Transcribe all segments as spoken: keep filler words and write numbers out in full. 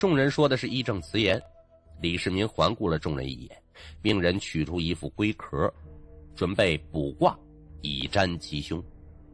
众人说的是义正辞严。李世民环顾了众人一眼，命人取出一副龟壳，准备卜卦以占其凶。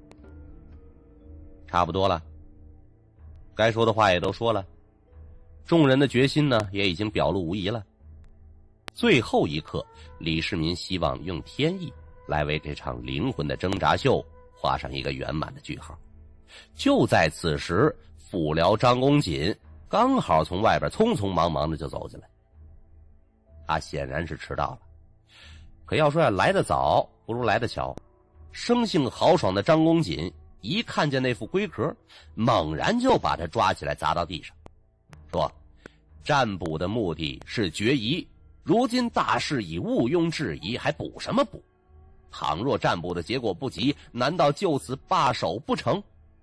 差不多了，该说的话也都说了，众人的决心呢也已经表露无遗了。最后一刻，李世民希望用天意来为这场灵魂的挣扎秀画上一个圆满的句号。就在此时，副僚张公瑾刚好从外边匆匆忙忙的就走进来。他显然是迟到了，可要说呀，来得早不如来得巧。生性豪爽的张公瑾一看见那副龟壳，猛然就把它抓起来砸到地上，说：占卜的目的是决疑，如今大势已毋庸置疑，还卜什么卜？倘若占卜的结果不吉，难道就此罢手不成？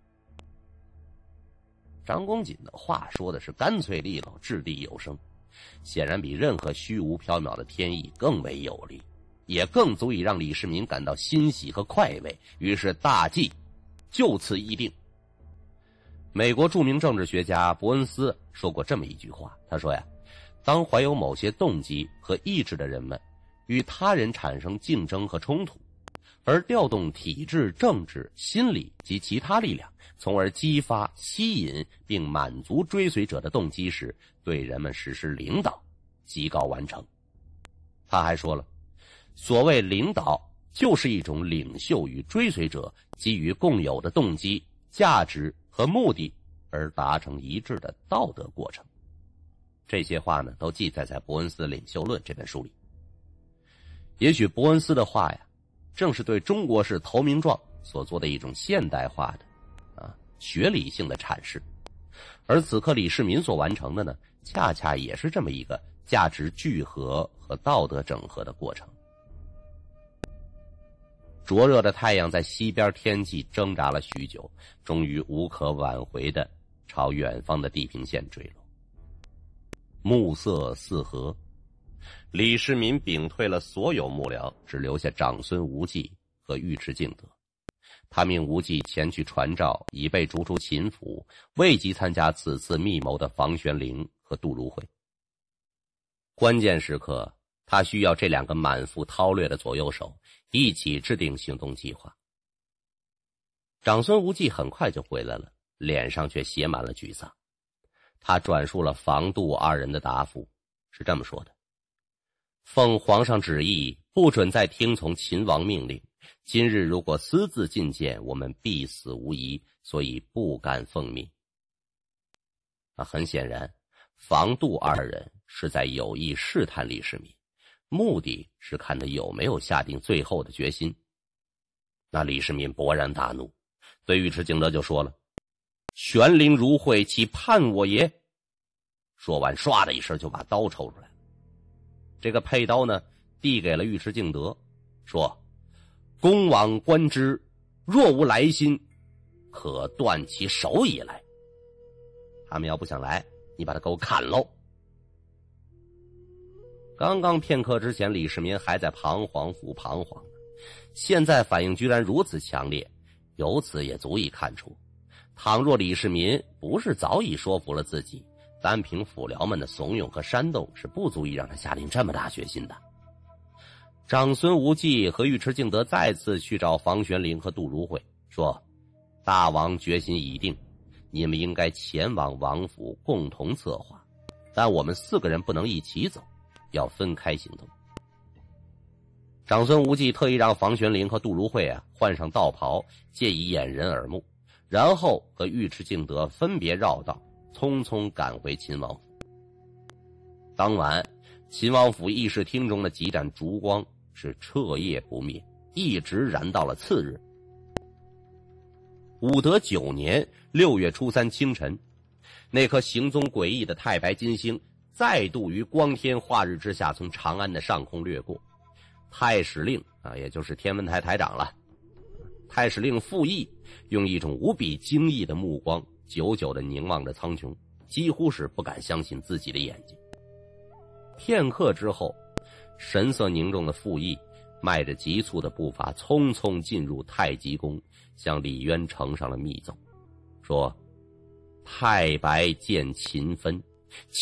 张公瑾的话说的是干脆利落，掷地有声，显然比任何虚无缥缈的天意更为有力，也更足以让李世民感到欣喜和快慰。于是大计就此议定。美国著名政治学家伯恩斯说过这么一句话，他说呀，当怀有某些动机和意志的人们与他人产生竞争和冲突，而调动体制、政治、心理及其他力量，从而激发、吸引并满足追随者的动机时，对人们实施领导，极高完成。他还说了，所谓领导就是一种领袖与追随者基于共有的动机、价值和目的而达成一致的道德过程。这些话呢，都记载在伯恩斯领袖论这本书里。也许伯恩斯的话呀，正是对中国式投名状所做的一种现代化的啊学理性的阐释。而此刻李世民所完成的呢，恰恰也是这么一个价值聚合和道德整合的过程。灼热的太阳在西边天际挣扎了许久，终于无可挽回的朝远方的地平线坠落。暮色四合，李世民屏退了所有幕僚，只留下长孙无忌和尉迟敬德。他命无忌前去传召已被逐出秦府、未及参加此次密谋的房玄龄和杜如晦。关键时刻，他需要这两个满腹韬略的左右手一起制定行动计划。长孙无忌很快就回来了，脸上却写满了沮丧。他转述了房杜二人的答复，是这么说的：奉皇上旨意，不准再听从秦王命令，今日如果私自进谏，我们必死无疑，所以不敢奉命。啊，很显然，房杜二人是在有意试探李世民，目的是看他有没有下定最后的决心。那李世民勃然大怒，对尉迟敬德就说了：玄龄如晦，岂叛我也？说完唰的一声就把刀抽出来了。这个佩刀呢，递给了尉迟敬德，说：公往观之，若无来心，可断其手以来。他们要不想来，你把他给我砍喽。刚刚片刻之前，李世民还在彷徨复彷徨呢，现在反应居然如此强烈，由此也足以看出，倘若李世民不是早已说服了自己，单凭辅僚们的怂恿和煽动是不足以让他下定这么大决心的。长孙无忌和尉迟敬德再次去找房玄龄和杜如晦，说：大王决心已定，你们应该前往王府共同策划，但我们四个人不能一起走，要分开行动。长孙无忌特意让房玄龄和杜如晦啊换上道袍，借以掩人耳目，然后和尉迟敬德分别绕道，匆匆赶回秦王府。当晚，秦王府议事厅中的几盏烛光是彻夜不灭，一直燃到了次日。武德九年六月初三清晨，那颗行踪诡异的太白金星再度于光天化日之下从长安的上空掠过。太史令啊，也就是天文台台长了，太史令傅毅用一种无比惊异的目光久久地凝望着苍穹，几乎是不敢相信自己的眼睛。片刻之后，神色凝重的傅毅迈着急促的步伐匆匆进入太极宫，向李渊呈上了密奏，说：太白见秦分，